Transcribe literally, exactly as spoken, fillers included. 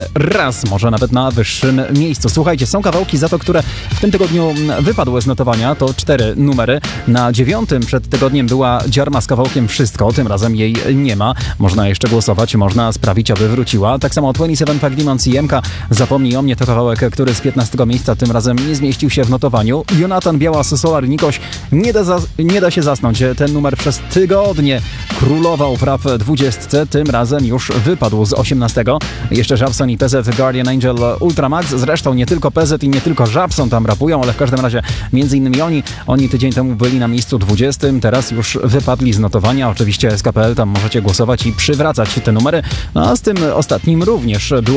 raz, może nawet na wyższym miejscu. Słuchajcie, są kawałki za to, które w tym tygodniu wypadły z notowania. To cztery numery. Na dziewiątym przed tygodniem była Dziarma z kawałkiem Wszystko. Tym razem jej nie ma. Można jeszcze głosować, można sprawić, aby wróciła. Tak samo dwadzieścia siedem Five Demons i Jemka Zapomnij o mnie to kawałek, który z piętnastego miejsca tym razem nie zmieścił się w notowaniu. Jonatan Białas, Solar Nikoś, nie da, za, nie da się zasnąć. Ten numer przez tygodnie królował w rap dwudziestce. Tym razem już wypadł z osiemnastego. Jeszcze Żabson i P Z Guardian Angel Ultramax. Zresztą nie tylko P Z i nie tylko Żabson tam rapują, ale w każdym razie między innymi oni. Oni tydzień temu byli na miejscu dwudziestym, teraz już wypadli z notowania. Oczywiście S K P L, tam możecie głosować i przywracać te numery. No a z tym ostatnim również było